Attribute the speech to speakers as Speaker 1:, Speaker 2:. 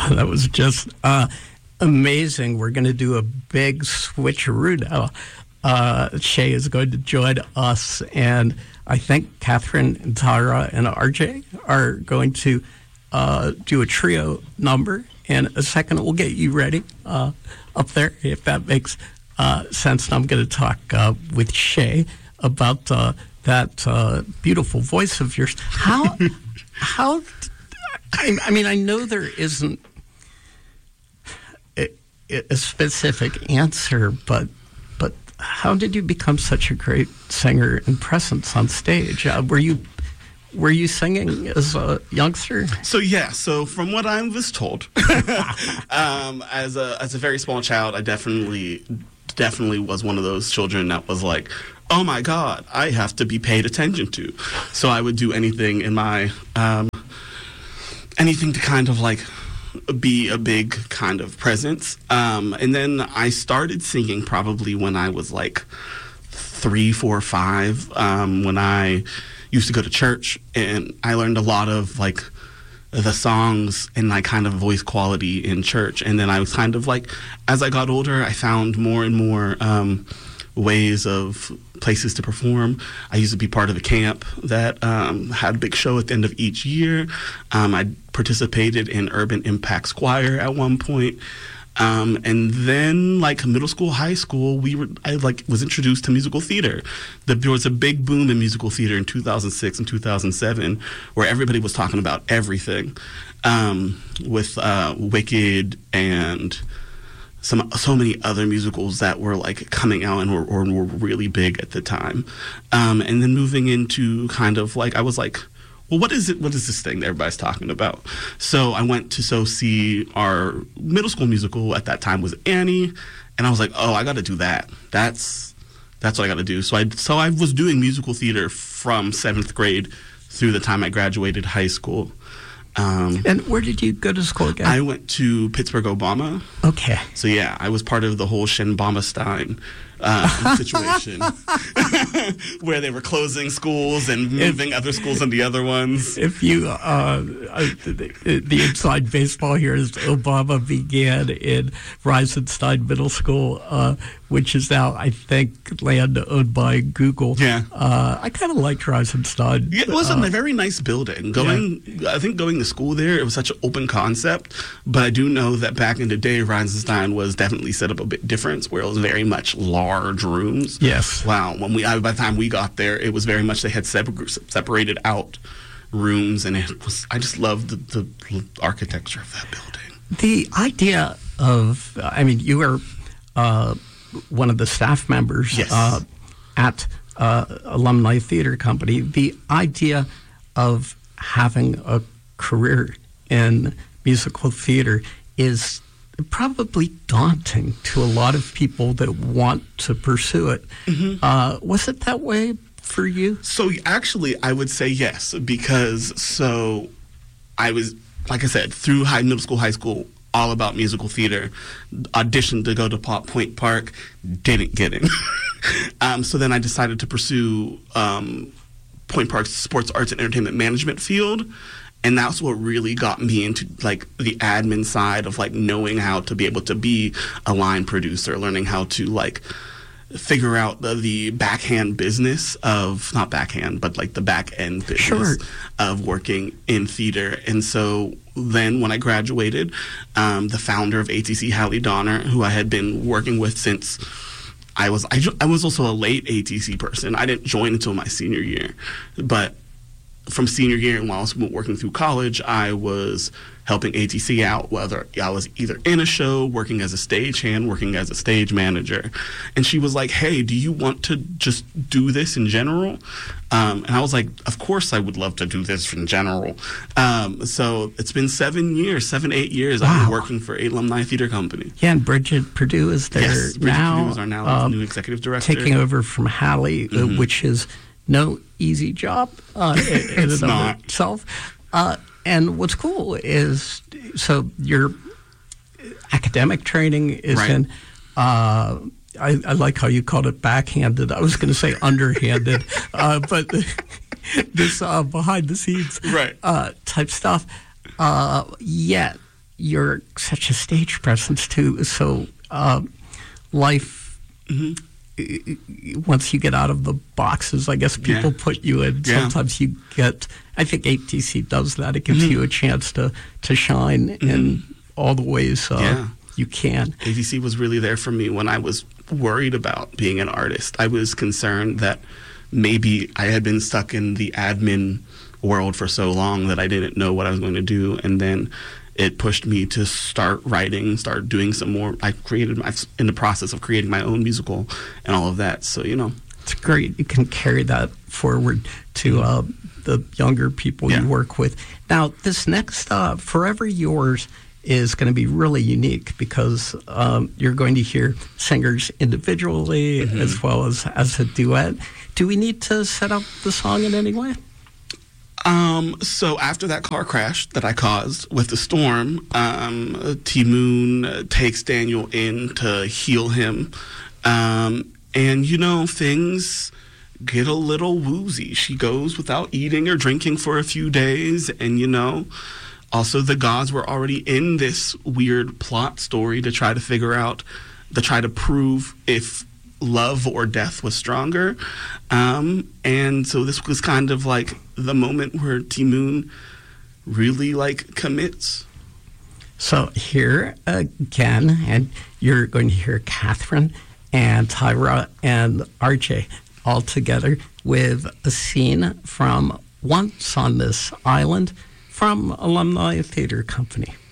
Speaker 1: That was just amazing. We're going to do a big switcheroo now. Shay is going to join us, and I think Catherine and Tara and RJ are going to do a trio number. In a second, we'll get you ready up there, if that makes sense. And I'm going to talk with Shay about that beautiful voice of yours. How I mean, I know there isn't a specific answer, but how did you become such a great singer and presence on stage? Were you singing as a youngster?
Speaker 2: So from what I was told, as a very small child, I definitely was one of those children that was like, oh my God, I have to be paid attention to. So I would do anything in my anything to kind of like be a big kind of presence. And then I started singing probably when I was like 3, 4, 5, when I used to go to church, and I learned a lot of like the songs and like kind of voice quality in church. And then I was kind of like, as I got older, I found more and more ways of places to perform. I used to be part of a camp that had a big show at the end of each year. I participated in Urban Impact's choir at one point. And then, like middle school, high school, I was introduced to musical theater. There was a big boom in musical theater in 2006 and 2007, where everybody was talking about everything, with Wicked and so many other musicals that were like coming out and were really big at the time. And then moving into kind of like, I was like, well, what is it? What is this thing that everybody's talking about? So I went to see our middle school musical at that time was Annie, and I was like, oh, I got to do that. That's what I got to do. So I was doing musical theater from 7th grade through the time I graduated high school.
Speaker 1: And where did you go to school again?
Speaker 2: I went to Pittsburgh Obama.
Speaker 1: Okay.
Speaker 2: So yeah, I was part of the whole Shin-Bama-Stein situation where they were closing schools and moving other schools into other ones.
Speaker 1: If you, the inside baseball here is Obama began in Reisenstein Middle School, which is now, I think, land owned by Google.
Speaker 2: Yeah.
Speaker 1: I kind of liked Reisenstein.
Speaker 2: Yeah, it was a very nice building. I think going to school there, it was such an open concept, but I do know that back in the day, Reisenstein was definitely set up a bit different, where it was very much large rooms.
Speaker 1: Yes.
Speaker 2: Wow. By the time we got there, it was very much, they had separated out rooms, and I just loved the architecture of that building.
Speaker 1: The idea of, you were one of the staff members at Alumni Theater Company. The idea of having a career in musical theater is probably daunting to a lot of people that want to pursue it. Mm-hmm. Was it that way for you?
Speaker 2: So actually, I would say yes, because I was, like I said, through middle school, high school, all about musical theater. Auditioned to go to Point Park, didn't get in. So then I decided to pursue Point Park's sports arts and entertainment management field. And that's what really got me into like the admin side of like knowing how to be able to be a line producer, learning how to like figure out the backhand business of, not backhand, but like the back end business of working in theater. And so then when I graduated, the founder of ATC, Hallie Donner, who I had been working with since I was also a late ATC person. I didn't join until my senior year, but from senior year and while I was working through college, I was helping ATC out, whether I was either in a show, working as a stagehand, working as a stage manager. And she was like, hey, do you want to just do this in general? And I was like, of course I would love to do this in general. So it's been 7, 8 years
Speaker 1: Wow.
Speaker 2: I've been working for Alumni Theater Company.
Speaker 1: Yeah, and Bridget Perdue is there
Speaker 2: yes, Bridget
Speaker 1: now.
Speaker 2: Perdue is our now new executive director.
Speaker 1: Taking over from Hallie,
Speaker 2: Mm-hmm.
Speaker 1: which is no easy job in and of itself. And what's cool is, so your academic training is
Speaker 2: right.
Speaker 1: in, I like how you called it backhanded. I was going to say underhanded, but this behind the scenes
Speaker 2: right.
Speaker 1: Type stuff. Yet you're such a stage presence too. So life, once you get out of the boxes, I guess people put you in. Sometimes you get, I think ATC does that. It gives you a chance to shine in all the ways you can.
Speaker 2: ATC was really there for me when I was worried about being an artist. I was concerned that maybe I had been stuck in the admin world for so long that I didn't know what I was going to do. And then it pushed me to start writing, start doing some more. I created, in the process of creating my own musical and all of that. So, you know.
Speaker 1: It's great. You can carry that forward to the younger people you work with. Now, this next Forever Yours is going to be really unique because you're going to hear singers individually as well as a duet. Do we need to set up the song in any way?
Speaker 2: So after that car crash that I caused with the storm, T Moon takes Daniel in to heal him. And, you know, things get a little woozy. She goes without eating or drinking for a few days. And, you know, also the gods were already in this weird plot story to try to figure out, to try to prove if love or death was stronger. And so this was kind of like the moment where T Moon really like commits.
Speaker 1: So here again, and you're going to hear Catherine and Tyra and RJ all together with a scene from Once on This Island from Alumni Theater Company.